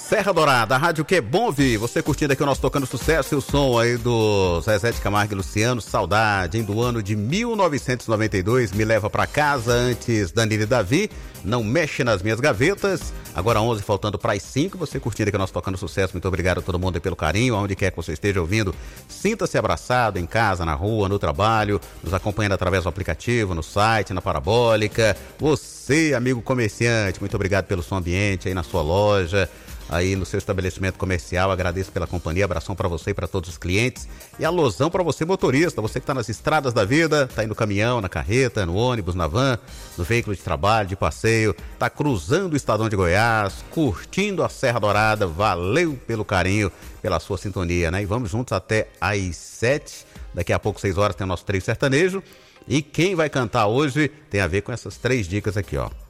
Serra Dourada, a rádio que é bom ouvir. Você curtindo aqui o nosso Tocando Sucesso, o som aí do Zezé de Camargo e Luciano, Saudade, hein, do ano de 1992, Me Leva Pra Casa, antes Danilo e Davi, Não Mexe Nas Minhas Gavetas, agora 11 faltando para as 5, você curtindo aqui o nosso Tocando Sucesso, muito obrigado a todo mundo aí pelo carinho, aonde quer que você esteja ouvindo, sinta-se abraçado em casa, na rua, no trabalho, nos acompanhando através do aplicativo, no site, na Parabólica, você, amigo comerciante, muito obrigado pelo som ambiente aí na sua loja, aí no seu estabelecimento comercial, agradeço pela companhia, abração para você e para todos os clientes e alusão para você motorista, você que está nas estradas da vida, está aí no caminhão, na carreta, no ônibus, na van, no veículo de trabalho, de passeio, está cruzando o estadão de Goiás, curtindo a Serra Dourada, valeu pelo carinho, pela sua sintonia, né? E vamos juntos até às 7, daqui a pouco 6 horas tem o nosso trio sertanejo e quem vai cantar hoje tem a ver com essas 3 dicas aqui, ó.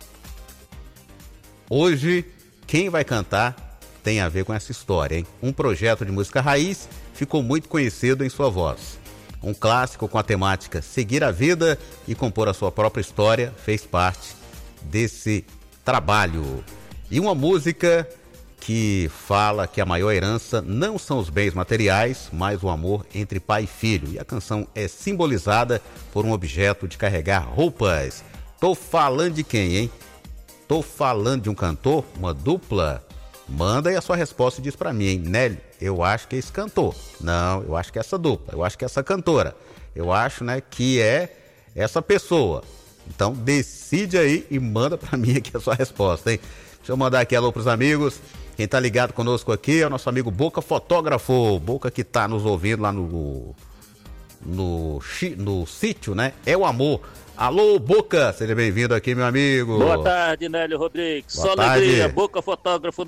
Hoje, quem vai cantar tem a ver com essa história, hein? Um projeto de música raiz ficou muito conhecido em sua voz. Um clássico com a temática seguir a vida e compor a sua própria história fez parte desse trabalho. E uma música que fala que a maior herança não são os bens materiais, mas o amor entre pai e filho. E a canção é simbolizada por um objeto de carregar roupas. Tô falando de quem, hein? Tô falando de um cantor, uma dupla? Manda aí a sua resposta e diz pra mim, hein? Nelly, eu acho que é esse cantor. Não, eu acho que é essa dupla. Eu acho que é essa cantora. Eu acho, né, que é essa pessoa. Então decide aí e manda pra mim aqui a sua resposta, hein? Deixa eu mandar aqui alô pros amigos. Quem tá ligado conosco aqui é o nosso amigo Boca Fotógrafo. Boca que tá nos ouvindo lá no sítio, né? É o amor. Alô, Boca, seja bem-vindo aqui, meu amigo. Boa tarde, Nélio Rodrigues. Boa Só tarde. alegria, Boca Fotógrafo